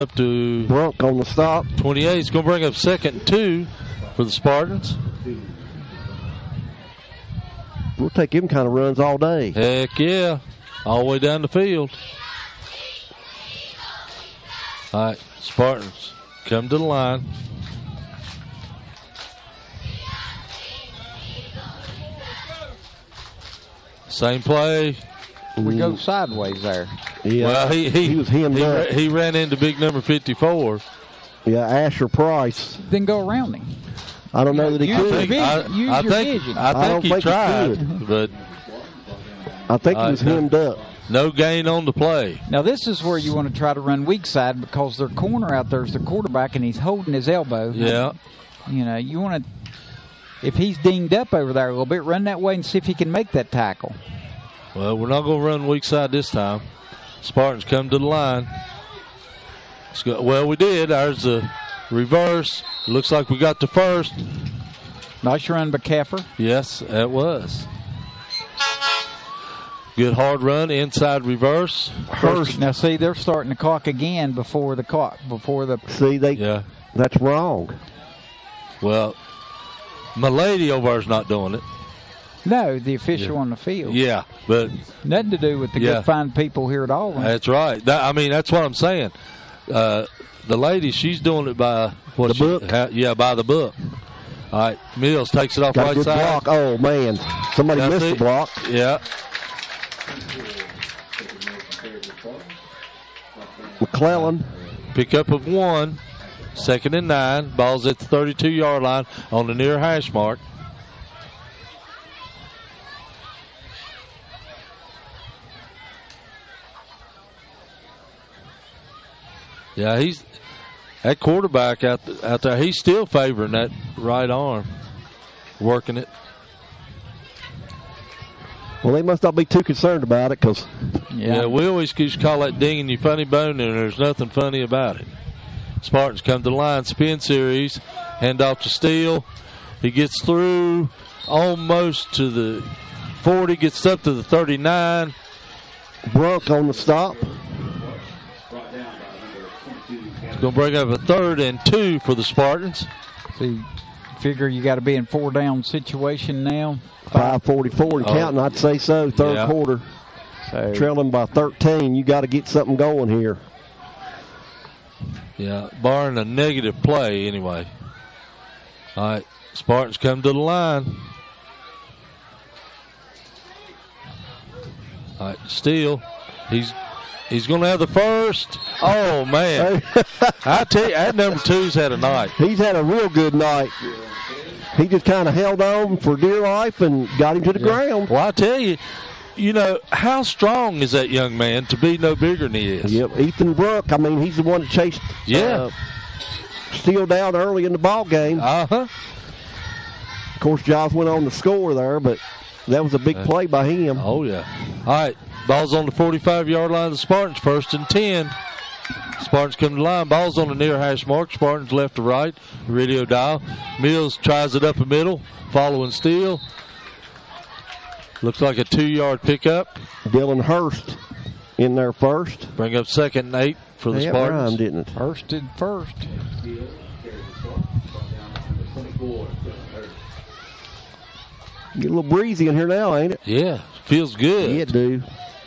Up to Brunk on the stop. 28. He's going to bring up 2nd and 2 for the Spartans. We'll take him kind of runs all day. Heck yeah. All the way down the field. All right, Spartans come to the line. Same play. We go sideways there. Yeah, well, he was hemmed up. He ran into big number 54. Yeah, Asher Price. Then go around him. I don't know that he Use could. your vision. I think he tried, could. but I think he was hemmed up. No gain on the play. Now, this is where you want to try to run weak side because their corner out there is the quarterback, and he's holding his elbow. Yeah. You know, you want to, if he's dinged up over there a little bit, run that way and see if he can make that tackle. Well, we're not going to run weak side this time. Spartans come to the line. Well, we did. Ours a reverse. Looks like we got the first. Nice run by Keffer. Yes, that was. Good hard run, inside reverse. Hurst. Now, see, they're starting the clock again before the clock. See, that's wrong. Well, my lady over there's not doing it. No, the official on the field. Yeah, but nothing to do with the good fine people here at Auburn. That's right. That's what I'm saying. The lady, she's doing it by the book. By the book. All right, Mills takes it off got right a good side. Block. Oh man, somebody missed the block. Yeah. McClellan. Pickup of 1. 2nd and 9. Ball's at the 32-yard line on the near hash mark. Yeah, that quarterback out there. He's still favoring that right arm, working it. Well, they must not be too concerned about it because. Yeah, we always used to call that dinging you funny bone, and there's nothing funny about it. Spartans come to the line, spin series, hand off to Steele. He gets through almost to the 40, gets up to the 39. Brunk on the stop. Going to bring up a 3rd and 2 for the Spartans. See, figure you got to be in 4-down situation now. 5:44 and counting, I'd say so. Third quarter. So, trailing by 13. You got to get something going here. Yeah, barring a negative play anyway. All right, Spartans come to the line. All right, Steele. He's going to have the first. Oh, man. I tell you, that number 2's had a night. He's had a real good night. He just kind of held on for dear life and got him to the ground. Well, I tell you, how strong is that young man to be no bigger than he is? Yep, Ethan Brunk. I mean, he's the one that chased Steele down early in the ball game. Uh-huh. Of course, Giles went on to score there, but that was a big play by him. Oh, yeah. All right, ball's on the 45-yard line of the Spartans, 1st and 10. Spartans come to the line. Ball's on the near hash mark. Spartans left to right. Radio dial. Mills tries it up the middle, following Steele. Looks like a 2-yard pickup. Dylan Hurst in there first. Bring up 2nd and 8 for the Spartans. Rhymed, didn't it? Hurst did first. Get a little breezy in here now, ain't it? Yeah, feels good. Yeah, it do.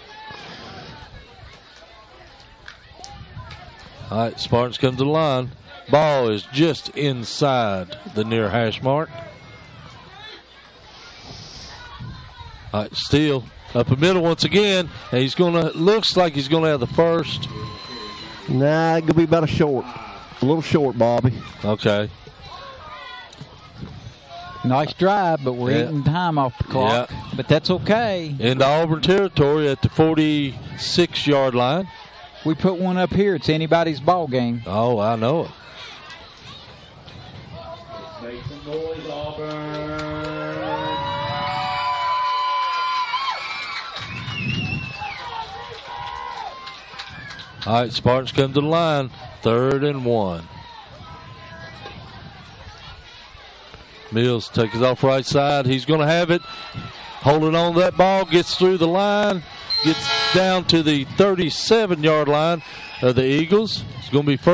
All right, Spartans come to the line. Ball is just inside the near hash mark. All right, Steele up the middle once again. And looks like he's going to have the first. Nah, it's going to be about a little short, Bobby. Okay. Nice drive, but we're eating time off the clock. Yeah. But that's okay. Into Auburn territory at the 46-yard line. We put one up here. It's anybody's ball game. Oh, I know it. Make some noise, Auburn. All right, Spartans come to the line. 3rd and 1. Mills takes it off right side. He's going to have it. holding on to that ball, gets through the line, gets down to the 37-yard line of the Eagles. It's going to be first